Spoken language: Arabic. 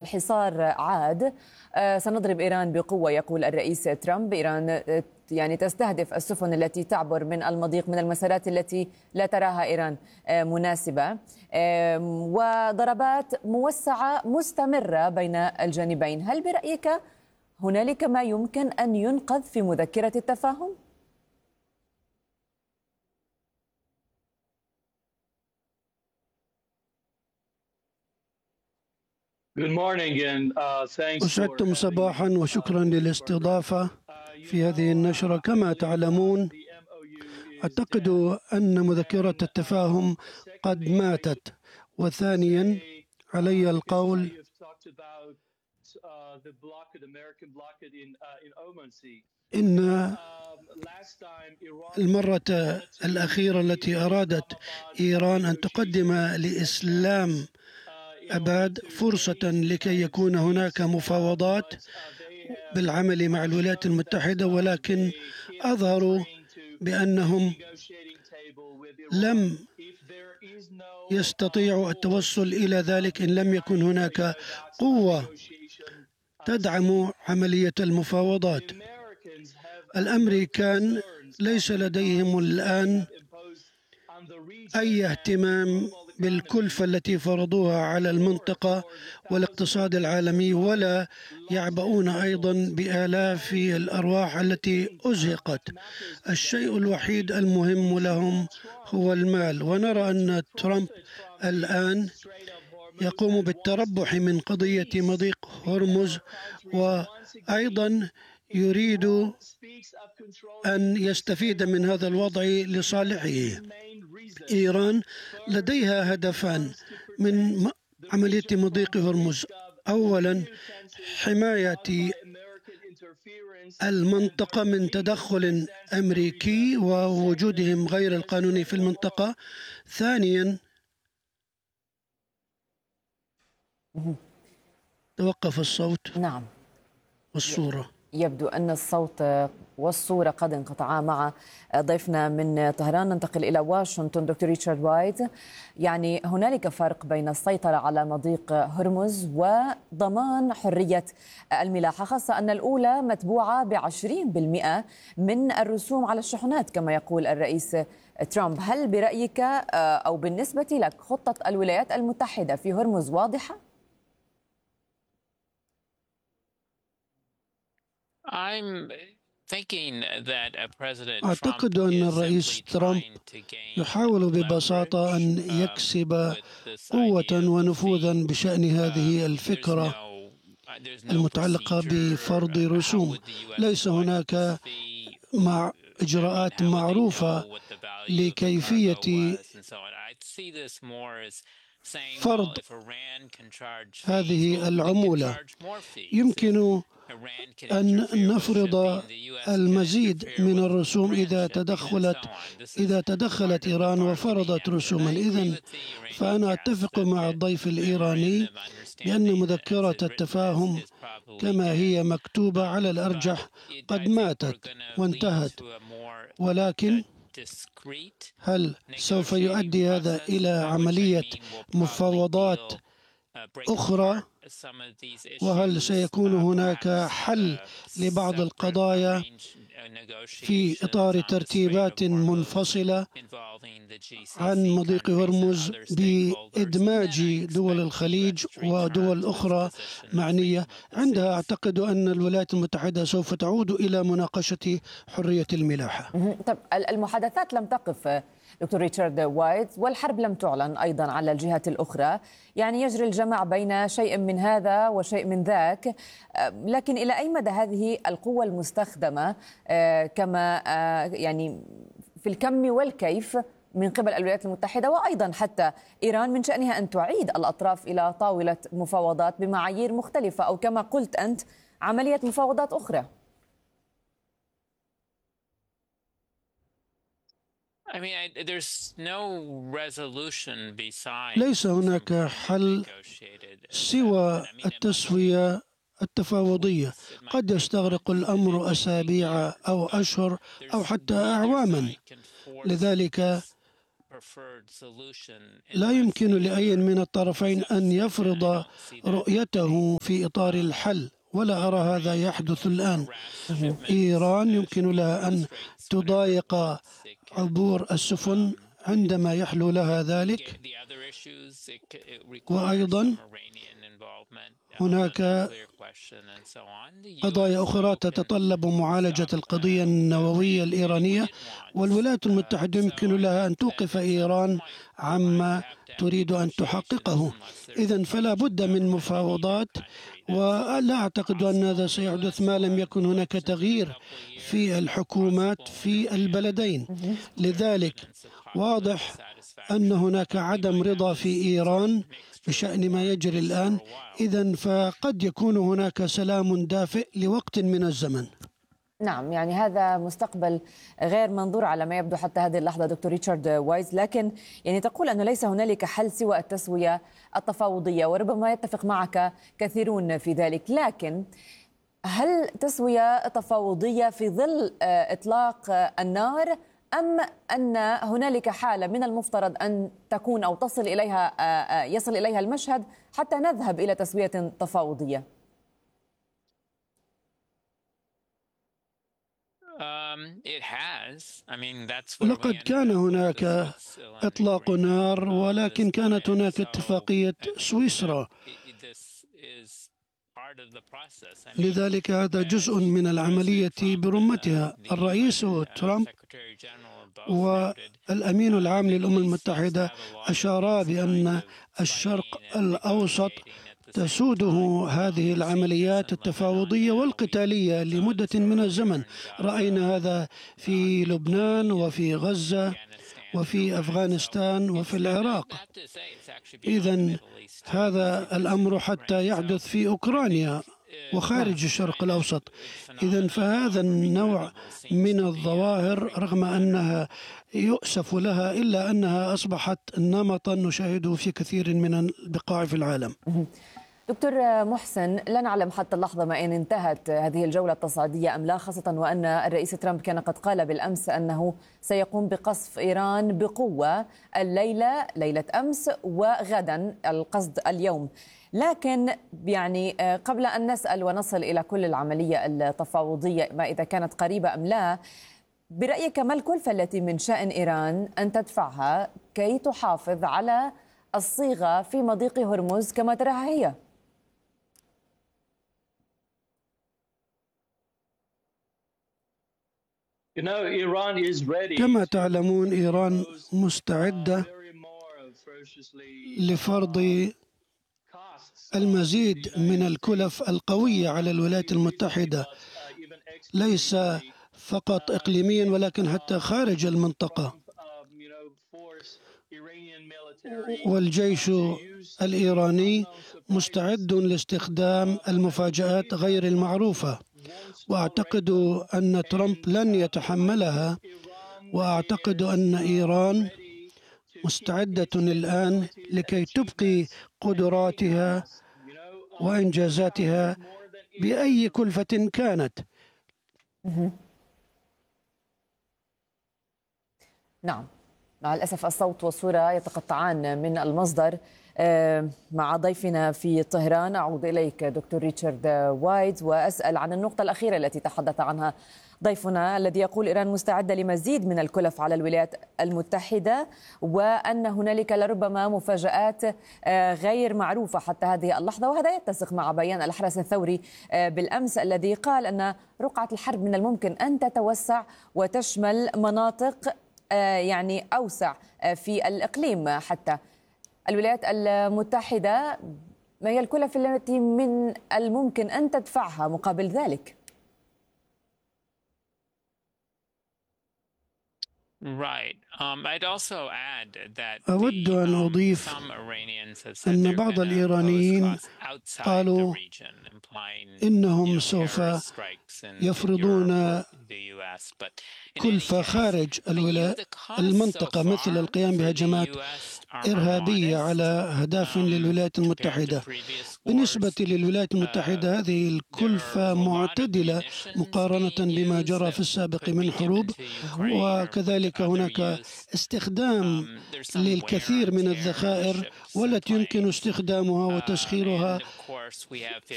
الحصار عاد. سنضرب إيران بقوة يقول الرئيس ترامب. إيران يعني تستهدف السفن التي تعبر من المضيق من المسارات التي لا تراها إيران مناسبة، وضربات موسعة مستمرة بين الجانبين. هل برأيك هنالك ما يمكن أن ينقذ في مذكرة التفاهم؟ أسعدتم صباحا وشكرا للاستضافة في هذه النشرة. كما تعلمون، أعتقد أن مذكرة التفاهم قد ماتت. وثانيا، علي القول إن المرة الأخيرة التي أرادت إيران أن تقدم لإسلام أباد فرصة لكي يكون هناك مفاوضات بالعمل مع الولايات المتحدة، ولكن أظهروا بأنهم لم يستطيعوا التوصل إلى ذلك إن لم يكن هناك قوة تدعم عملية المفاوضات. الأمريكان ليس لديهم الآن أي اهتمام بالكلفة التي فرضوها على المنطقة والاقتصاد العالمي، ولا يعبؤون أيضا بآلاف الأرواح التي أزهقت. الشيء الوحيد المهم لهم هو المال، ونرى أن ترامب الآن يقوم بالتربح من قضية مضيق هرمز، وأيضا يريد أن يستفيد من هذا الوضع لصالحه. إيران لديها هدفان من عملية مضيق هرمز: أولا، حماية المنطقة من تدخل أمريكي ووجودهم غير القانوني في المنطقة. ثانيا، توقف الصوت. نعم، والصورة. يبدو أن الصوت والصورة قد انقطعا مع ضيفنا من طهران. ننتقل إلى واشنطن. دكتور ريتشارد وايت، يعني هنالك فرق بين السيطرة على مضيق هرمز وضمان حرية الملاحة، خاصة أن الأولى متبوعة ب20% من الرسوم على الشحنات كما يقول الرئيس ترامب. هل برأيك أو بالنسبة لك خطة الولايات المتحدة في هرمز واضحة؟ أعتقد أن الرئيس ترامب يحاول ببساطة أن يكسب قوة ونفوذا بشأن هذه الفكرة المتعلقة بفرض رسوم. ليس هناك إجراءات معروفة لكيفية فرض هذه العمولة. يمكن أن نفرض المزيد من الرسوم إذا تدخلت إيران وفرضت رسوما. إذن فأنا أتفق مع الضيف الإيراني بأن مذكرة التفاهم كما هي مكتوبة على الأرجح قد ماتت وانتهت، ولكن هل سوف يؤدي هذا إلى عملية مفاوضات أخرى؟ وهل سيكون هناك حل لبعض القضايا في إطار ترتيبات منفصلة عن مضيق هرمز بإدماج دول الخليج ودول أخرى معنية؟ عندها أعتقد أن الولايات المتحدة سوف تعود إلى مناقشة حرية الملاحة. طب المحادثات لم تقف دكتور ريتشارد وايت، والحرب لم تعلن أيضا على الجهة الأخرى، يعني يجري الجمع بين شيء من هذا وشيء من ذاك، لكن إلى أي مدى هذه القوة المستخدمة كما يعني في الكم والكيف من قبل الولايات المتحدة وأيضا حتى إيران من شأنها أن تعيد الأطراف إلى طاولة مفاوضات بمعايير مختلفة، أو كما قلت أنت عملية مفاوضات أخرى؟ ليس هناك حل سوى التسوية التفاوضية. قد يستغرق الأمر أسابيع أو أشهر أو حتى أعواما. لذلك لا يمكن لأي من الطرفين أن يفرض رؤيته في إطار الحل، ولا أرى هذا يحدث الآن. إيران يمكن لها أن تضايق عبور السفن عندما يحلو لها ذلك، وأيضا هناك قضايا أخرى تتطلب معالجة القضية النووية الإيرانية، والولايات المتحدة يمكن لها أن توقف إيران عما تريد أن تحققه. إذن فلا بد من مفاوضات، ولا أعتقد أن هذا سيحدث ما لم يكن هناك تغيير في الحكومات في البلدين. لذلك واضح أن هناك عدم رضا في إيران بشأن ما يجري الآن. إذن فقد يكون هناك سلام دافئ لوقت من الزمن. نعم، يعني هذا مستقبل غير منظور على ما يبدو حتى هذه اللحظة دكتور ريتشارد وايز، لكن يعني تقول أنه ليس هنالك حل سوى التسوية التفاوضية، وربما يتفق معك كثيرون في ذلك. لكن هل تسوية تفاوضية في ظل إطلاق النار، أم أن هنالك حالة من المفترض أن تكون أو يصل إليها المشهد حتى نذهب إلى تسوية تفاوضية؟ لقد كان هناك إطلاق نار، ولكن كانت هناك اتفاقية سويسرا، لذلك هذا جزء من العملية برمتها. الرئيس ترامب والأمين العام للأمم المتحدة أشارا بأن الشرق الأوسط تسوده هذه العمليات التفاوضية والقتالية لمدة من الزمن. رأينا هذا في لبنان وفي غزة وفي أفغانستان وفي العراق. إذن هذا الأمر حتى يحدث في أوكرانيا وخارج الشرق الأوسط. إذن فهذا النوع من الظواهر رغم أنها يؤسف لها إلا أنها أصبحت نمطا نشاهده في كثير من البقاع في العالم. دكتور محسن، لا نعلم حتى اللحظة ما إن انتهت هذه الجولة التصعيدية أم لا، خاصة وأن الرئيس ترامب كان قد قال بالأمس أنه سيقوم بقصف إيران بقوة الليلة، ليلة أمس، وغدا القصد اليوم. لكن يعني قبل أن نسأل ونصل إلى كل العملية التفاوضية ما إذا كانت قريبة أم لا، برأيك ما الكلفة التي من شأن إيران أن تدفعها كي تحافظ على الصيغة في مضيق هرمز كما تراها هي؟ كما تعلمون إيران مستعدة لفرض المزيد من الكلف القوية على الولايات المتحدة، ليس فقط إقليميا ولكن حتى خارج المنطقة. والجيش الإيراني مستعد لاستخدام المفاجآت غير المعروفة، وأعتقد أن ترامب لن يتحملها، وأعتقد أن إيران مستعدة الآن لكي تبقي قدراتها وإنجازاتها بأي كلفة كانت. نعم، مع الأسف الصوت والصورة يتقطعان من المصدر. مع ضيفنا في طهران أعود إليك دكتور ريتشارد وايز وأسأل عن النقطة الأخيرة التي تحدث عنها ضيفنا، الذي يقول إيران مستعدة لمزيد من الكلف على الولايات المتحدة، وأن هنالك لربما مفاجآت غير معروفة حتى هذه اللحظة. وهذا يتسق مع بيان الأحرس الثوري بالأمس الذي قال أن رقعة الحرب من الممكن أن تتوسع وتشمل مناطق يعني أوسع في الإقليم. حتى الولايات المتحدة ما هي الكلف التي من الممكن أن تدفعها مقابل ذلك؟ أود أن أضيف أن بعض الإيرانيين قالوا إنهم سوف يفرضون كلفة خارج المنطقة مثل القيام بهجمات إرهابية على أهداف للولايات المتحدة. بالنسبة للولايات المتحدة هذه الكلفة معتدلة مقارنة بما جرى في السابق من حروب، وكذلك كذلك هناك استخدام للكثير من الذخائر والتي يمكن استخدامها وتسخيرها